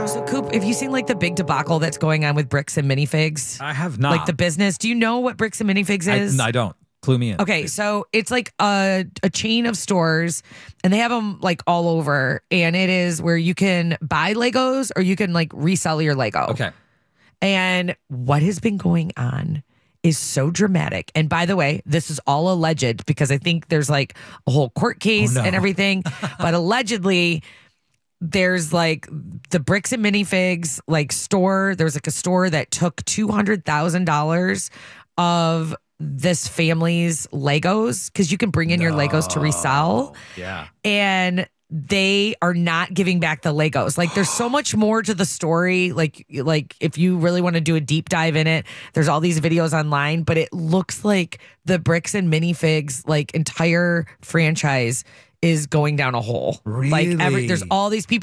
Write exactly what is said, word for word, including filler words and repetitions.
So, Coop, have you seen like the big debacle that's going on with Bricks and Minifigs? I have not. Like the business. Do you know what Bricks and Minifigs is? I, I don't. Clue me in. Okay, so it's like a a chain of stores, and they have them like all over. And it is where you can buy Legos or you can like resell your Lego. Okay. And what has been going on is so dramatic. And by the way, this is all alleged because I think there's like a whole court case Oh, no. and everything. But allegedly, there's like the Bricks and Minifigs like store. There's like a store that took two hundred thousand dollars of this family's Legos because you can bring in your Legos to resell. Yeah. And they are not giving back the Legos. Like there's so much more to the story. Like, like if you really want to do a deep dive in it, there's all these videos online, but it looks like the Bricks and Minifigs like entire franchise is going down a hole. Really? Like every, there's all these people